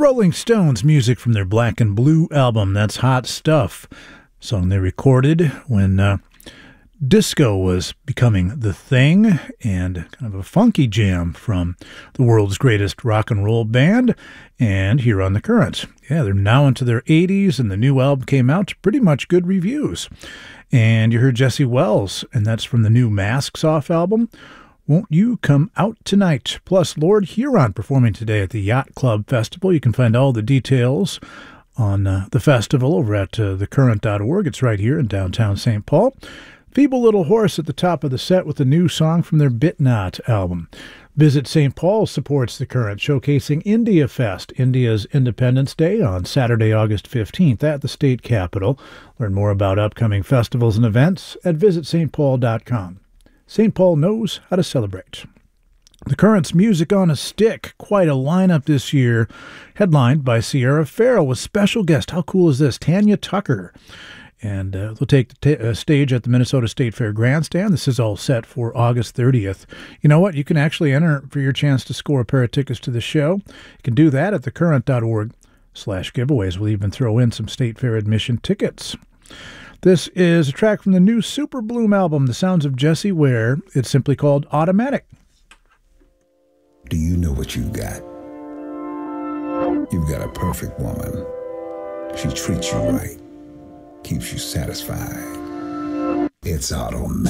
Rolling Stones, music from their Black and Blue album. That's Hot Stuff, song they recorded when disco was becoming the thing, and kind of a funky jam from the world's greatest rock and roll band, and here on The Current. Yeah, they're now into their 80s, and the new album came out to pretty much good reviews. And you heard Jesse Wells, and that's from the new Masks Off album, Won't You Come Out Tonight? Plus, Lord Huron performing today at the Yacht Club Festival. You can find all the details on the festival over at thecurrent.org. It's right here in downtown St. Paul. Feeble Little Horse at the top of the set with a new song from their Bitnot album. Visit St. Paul supports The Current, showcasing India Fest, India's Independence Day, on Saturday, August 15th at the state capitol. Learn more about upcoming festivals and events at visitstpaul.com. St. Paul knows how to celebrate. The Current's Music on a Stick, quite a lineup this year, headlined by Sierra Farrell with special guest. How cool is this? Tanya Tucker. And they'll take the stage at the Minnesota State Fair Grandstand. This is all set for August 30th. You know what? You can actually enter for your chance to score a pair of tickets to the show. You can do that at thecurrent.org/giveaways. We'll even throw in some State Fair admission tickets. This is a track from the new Super Bloom album, The Sounds of Jessie Ware. It's simply called Automatic. Do you know what you've got? You've got a perfect woman. She treats you right, keeps you satisfied. It's automatic.